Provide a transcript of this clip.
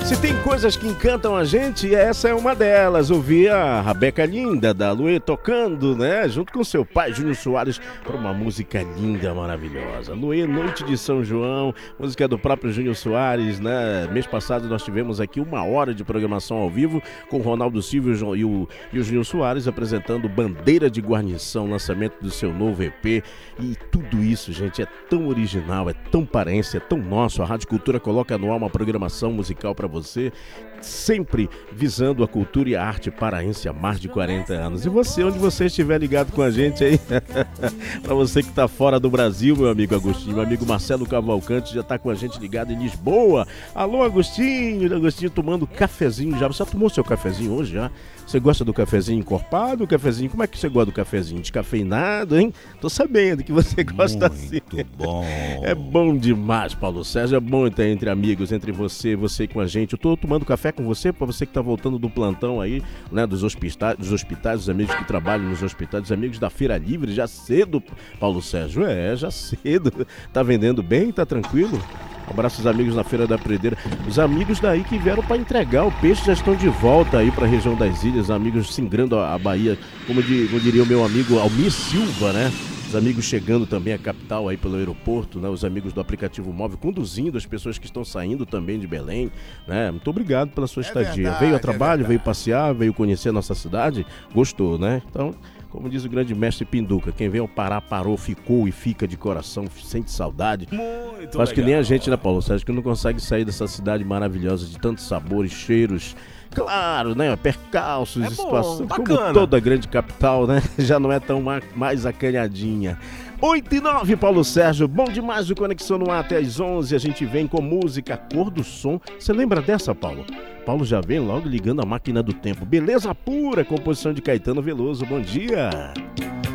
Se tem coisas que encantam a gente, essa é uma delas. Ouvir a Rabeca Linda, da Luê, tocando, né? Junto com seu pai, Júnior Soares, para uma música linda, maravilhosa. Luê, Noite de São João, música do próprio Júnior Soares, né? Mês passado nós tivemos aqui 1 hora de programação ao vivo com o Ronaldo Silva e o Júnior Soares apresentando Bandeira de Guarnição, lançamento do seu novo EP. E tudo isso, gente, é tão original, é tão paraense, é tão nosso. A Rádio Cultura coloca no ar uma programação musical para você, sempre visando a cultura e a arte paraense há mais de 40 anos. E você, onde você estiver ligado com a gente aí, para você que está fora do Brasil, meu amigo Agostinho, meu amigo Marcelo Cavalcante já está com a gente ligado em Lisboa. Alô, Agostinho tomando cafezinho já. Você já tomou seu cafezinho hoje já? Você gosta do cafezinho encorpado, o cafezinho? Como é que você gosta do cafezinho? Descafeinado, hein? Tô sabendo que você gosta assim. Muito bom. É bom demais, Paulo Sérgio. É bom estar entre amigos, entre você com a gente. Eu tô tomando café com você, para você que tá voltando do plantão aí, né? Dos hospitais, os amigos que trabalham nos hospitais, os amigos da Feira Livre, já cedo, Paulo Sérgio. Já cedo. Tá vendendo bem? Tá tranquilo? Abraço aos amigos na Feira da Predeira. Os amigos daí que vieram para entregar o peixe já estão de volta aí para a região das ilhas. Amigos singrando a Bahia, como diria o meu amigo Almir Silva, né? Os amigos chegando também à capital aí pelo aeroporto, né? Os amigos do aplicativo móvel conduzindo as pessoas que estão saindo também de Belém, né? Muito obrigado pela sua estadia. Verdade, Veio a trabalho, veio passear, veio conhecer a nossa cidade, gostou, né? Então, como diz o grande mestre Pinduca, quem veio ao Pará parou, ficou e fica de coração, sente saudade. Muito Faz que legal. nem a gente, né, Paulo Sérgio, que não consegue sair dessa cidade maravilhosa de tantos sabores, cheiros, claro, né, percalços e situações, como toda a grande capital, né, já não é tão mais acanhadinha. 8h09, Paulo Sérgio, bom demais o Conexão no Ar até às 11, a gente vem com música, Cor do Som. Você lembra dessa, Paulo? Paulo já vem logo ligando a máquina do tempo. Beleza pura, composição de Caetano Veloso, bom dia.